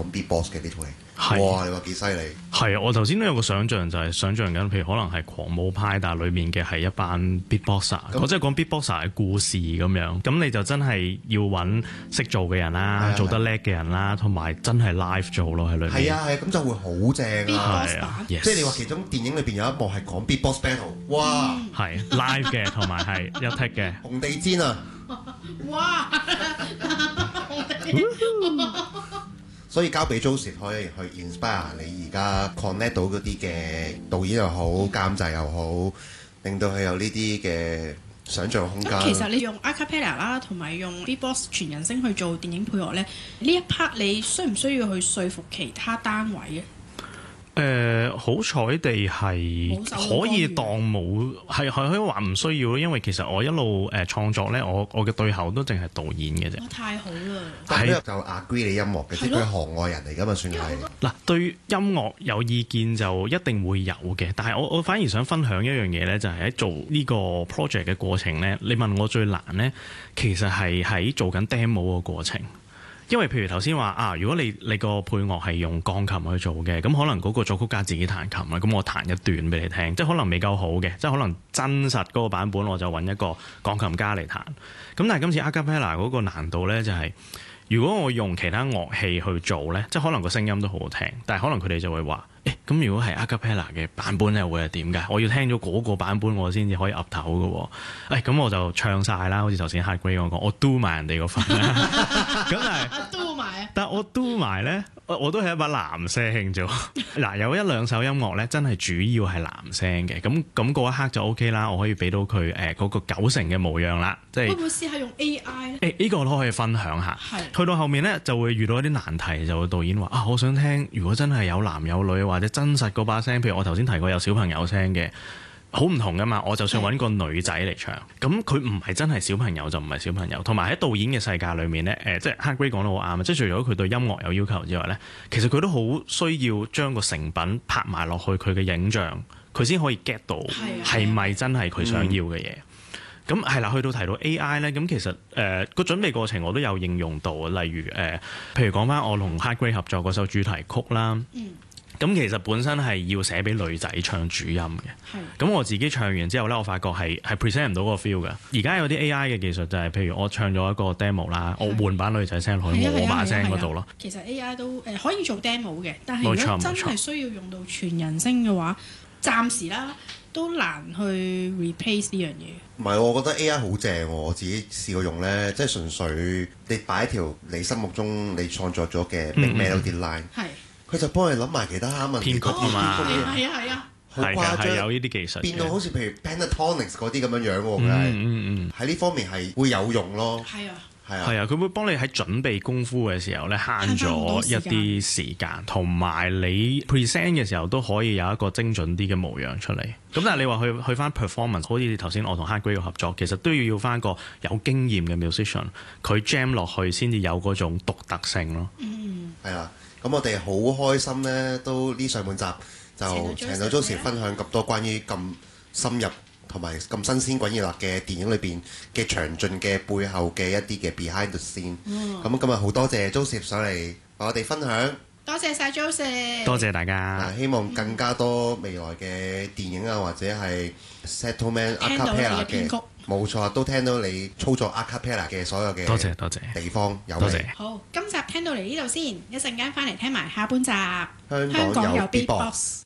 beatbox 嘅呢套戲。 係哇！你話幾犀利？ 係啊，我頭先都有個想像，就係想像緊，譬如可能係狂舞派，但係裡面嘅係一班 beatboxer，我即係講 beatboxer 嘅故事咁樣。咁你就真係要揾識做嘅人啦，做得叻嘅人啦，同埋真係 live 做咯喺裏面。 係啊，咁就會好正啊！ 係啊， 即係你話其中電影裏邊有一幕係講 beatbox battle，哇！ 係 live 嘅，同埋係一 take 嘅紅地氈啊！ 哇！ 所以交俾 Joseph 可以去 inspire 你而家 connect 到嗰啲嘅導演又好、監製又好，令到佢有呢啲嘅想像空間。 咁其實你用 a cappella 啦，同埋用 beatbox 全人聲去做電影配樂咧，呢一 part 你需唔需要去說服其他單位嘅？ 好彩地係可以當冇係可以話唔需要咯，因為其實我一路創作咧，我嘅對口都淨係導演嘅啫。 太好啦！ 但係就 agree 你音樂嘅，即係佢行外人嚟㗎嘛，算係。 嗱，對音樂有意見就一定會有嘅，但係我反而想分享一樣嘢咧，就係喺做呢個 project 嘅過程咧，你問我最難咧，其實係喺做緊 demo 個過程。因為譬如頭先話啊，如果你個配樂係用鋼琴去做嘅，咁可能嗰個作曲家自己彈琴啦，咁我彈一段俾你聽，即係可能未夠好嘅，即係可能真實嗰個版本我就揾一個鋼琴家嚟彈。咁但係今次 a cappella 嗰個難度呢，就係，如果我用其他樂器去做呢，即係可能個聲音都好好聽，但係可能佢哋就會話，咁如果係 a cappella 嘅版本咧，會係點㗎？我要聽咗嗰個版本，我先至可以岌頭嘅喎。咁我就唱晒啦，好似頭先 High Grade 講，我 do 埋人哋個份啦。咁但係我 do 埋咧，我都係一把男聲啫。嗱，有一兩首音樂咧，真係主要係男聲嘅。咁嗰一刻就 OK 啦，我可以俾到佢嗰個90%嘅模樣啦。即係會唔會試下用 AI 咧？ 呢個我都可以分享下。去到後面咧，就會遇到一啲難題，就會導演話我想聽，如果真係有男有女或者真實嗰把聲，譬如我頭先提過有小朋友聲嘅。好唔同噶嘛，我就算揾個女仔嚟唱，咁佢唔係真係小朋友就唔係小朋友，同埋喺導演嘅世界裏面呢，即係 High Grade 講得好啱啊！即係除咗佢對音樂有要求之外呢，其實佢都好需要將個成品拍埋落去佢嘅影像，佢先可以 get 到係咪真係佢想要嘅嘢。咁係啦，去到提到 AI 呢，咁其實個準備過程我都有應用到，例如譬如講翻我同 High Grade 合作嗰首主題曲啦。咁其實本身係要寫俾女仔唱主音嘅，咁我自己唱完之後呢，我發覺係 present 唔到個 feel 嘅。而家有啲 AI 嘅技術就係，譬如我唱咗一個 demo 啦，我換版女仔聲落去我把聲嗰度咯。 其實 AI 都可以做 demo 嘅，但係如果真係需要用到全人聲嘅話，暫時啦都難去 replace 呢樣嘢。 唔係，我覺得 AI 好正喎，我自己試過用呢，即係純粹你擺一條你心目中你創作咗嘅 melody line。佢就幫你諗埋其他問題， 編曲啊嘛， 係啊， 好誇張， 係有呢啲技術， 變到好似譬如 Pentatonix 嗰啲咁樣樣喎，佢係喺呢方面係會有用咯。係啊， 佢會幫你喺準備功夫嘅時候咧慳咗一啲時間，同埋你 present 嘅時候都可以有一個精準啲嘅模樣出嚟。咁但係你話去翻 performance， 好似頭先我同 High Grade 嘅合作，其實都要翻個有經驗嘅 musician， 佢 jam 落去先至有嗰種獨特性咯。 係啦。咁我哋好開心呢，都呢上半集就請到 Joseph 分享咁多關於咁深入同埋咁新鮮滾熱辣嘅電影裏邊嘅詳盡嘅背後嘅一啲嘅 behind the scene。咁今日好多謝 Joseph 上嚟同我哋分享， 多謝晒 Joseph， 多謝大家。 希望更加多未來嘅電影啊，或者係 Settlement a cappella 嘅。冇錯，都聽到你操作 a cappella 嘅所有嘅多謝地方有多謝。 好，今集聽到嚟呢度先，一陣間翻嚟聽埋下半集。 香港有 Beatbox。